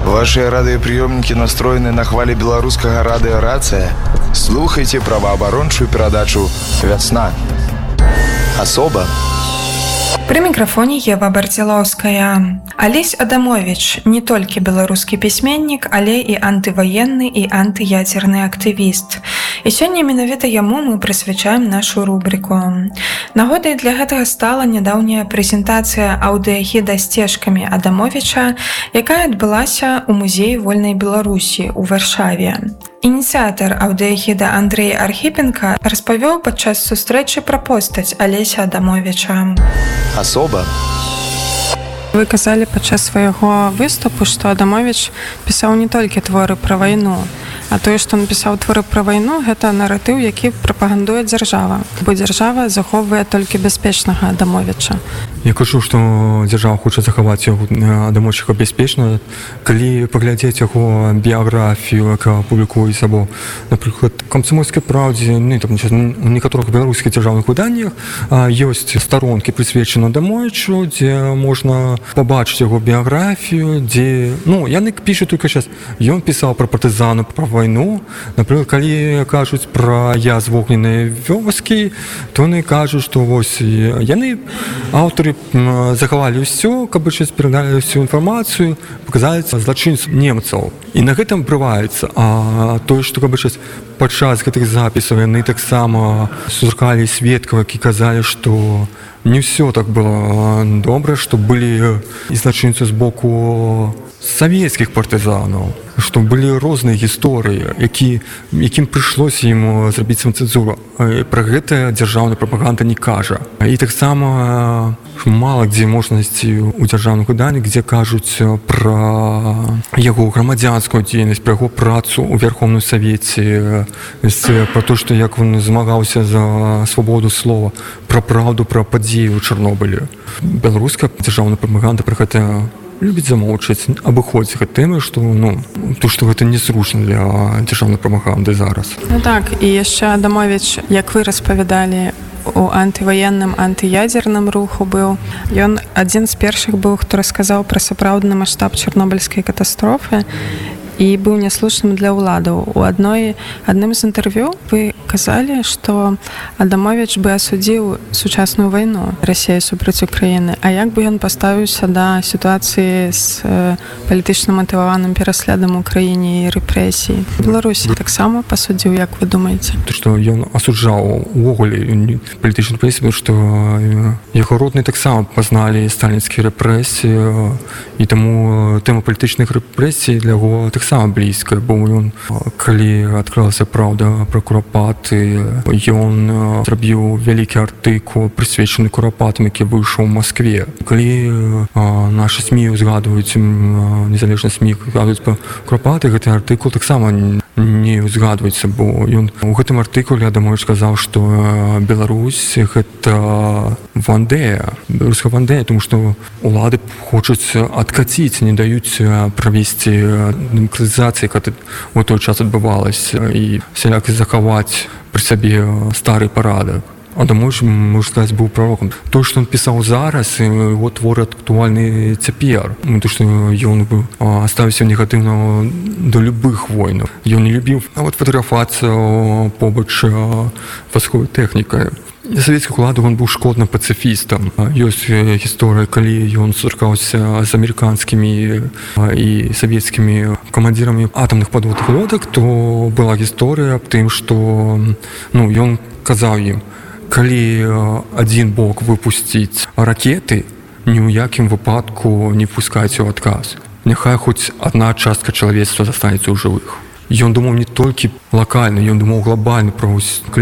Ваши радыёпрыёмнікі настроены на хвалі беларускага радыёрацыя? Слухайце праваабарончую перадачу «Вясна». Асоба. Пры мікрафоне Ева Бардзілаўская. Алесь Адамовіч не толькі беларускі пісьменнік, але і антываенны і антыядзерны актывіст. І сёння менавіта яму мы прысвячаем нашу рубрыку. Нагодай для гэтага стала нядаўняя прэзентацыя аўдыягіда сцежкамі Адамовіча, якая адбылася ў музеі вольнай Беларусі ў Варшаве. Ініцыятар аўдыягіда Андрэй Архіпенка распавёў падчас сустрэчы пра постаць Алеся Адамовіча. Асоба. Вы казалі падчас свайго выступу, што Адамовіч пісаў не толькі творы пра вайну, а тое, што напісаў творы пра вайну, гэта наратыў, які прапагандуе дзяржава, бо дзяржава захоўвае толькі бяспечнага Адамовіча. Я кажу, што дзяржава хоча захаваць яго Адамовіча бяспечна. Калі паглядзець яго біяграфію, якая публікуецца, або, напрыклад, «Камсамольскай правдзе», у некаторых беларускіх дзяржаўных выданнях ёсць старонкі, прысвечаны Адамовічу, дзе можна пабачыць яго біяграфію, дзе, яны пішуць толькі зараз. Ён пісаў пра партызану, пра вайну. Напрыклад, калі кажуць пра «Я з вогненнай вёскі», то яны кажуць, што вось яны, аўтары, захавалі ўсё, каб перадалі ўсю інфармацыю, паказалі злачынцаў немцаў. І на гэтым прываецца. А тое, што падчас гэтых запісаў яны таксама сустракалі сведкаў, які казалі, што не ўсё так было добра, што былі і злачынцы з боку савецкіх партызанаў, што былі розныя гісторыі, якім прыйшлося ім зрабіць самацэнзуру. Пра гэта дзяржаўная прапаганда не кажа. І таксама мала дзе можна знайсці ў дзяржаўных выданнях, дзе кажуць пра яго грамадзянскую дзейнасць, пра яго працу ў Верховным Савеце, пра то, што як ён змагаўся за свабоду слова, пра праўду, пра падзеі ў Чарнобылі. Беларуская дзяржаўная прапаганда пра гэта любіць замоўчаць, абыходзіць гэтай тэмы, што гэта незручна для дзяржаўнай прапаганды зараз. Так, і яшчэ Адамовіч, як вы распавядалі, у антываенным, антыядзерным руху быў. Ён адзін з першых быў, хто расказаў пра сапраўдны маштаб чарнобыльскай катастрофы і быў няслушным для ўладаў. У адным з інтэрв'ю вы казалі, што Адамовіч бы асудзіў сучасную вайну Расіі супраць Украіны, а як бы ён паставіўся да сітуацыі з палітычна матываваным пераследам у краіне і рэпрэсій? Беларусі таксама пасудзіў, як вы думаеце? Што ён асуджаў увогуле палітычную рэпрэсію, што яго родныя таксама пазналі сталінскія рэпрэсіі, і таму тэма палітычных рэпрэсій для яго таксама блізкая, бо ён, калі адкрылася праўда пра курапаты, ён зрабіў вялікі артыкул, прысвечаны курапатам, які выйшаў у Маскве. Калі нашы СМІ узгадваюць, незалежныя СМІ узгадваюць пра курапаты, гэты артыкул таксама не узгадваецца, бо ён у гэтым артыкуле Адамовіч сказаў, што Беларусь гэта Вандея, беларуская Вандея, тому што улады хочуць адкаціць, не даюць правесці дэмакратызацыі, яка ў той час адбывалася, і всяляк захаваць пры сабе стары парадак. Адамовіч, можна сказаць, быў прарокам. Тое, што ён пісаў зараз, яго творы актуальны цяпер. То, што ён ставіўся негатыўна да любых войнаў. Ён не любіў нават фатаграфавацца побач вайсковай тэхнікай. Для савецкіх уладаў ён быў шкодным пацыфістам. Ёсць гісторыя, калі ён сустракаўся з амерыканскімі і савецкімі камандзірамі атамных падводных лодак, то была гісторыя аб тым, што ён казаў ім, калі адзін бок выпусціць ракеты, ні ў якім выпадку не пускайце ў адказ. Няхай хоць адна частка чалавецтва застанецца ў жывых. Ён думаў не толькі лакальна, ён думаў глобальна пра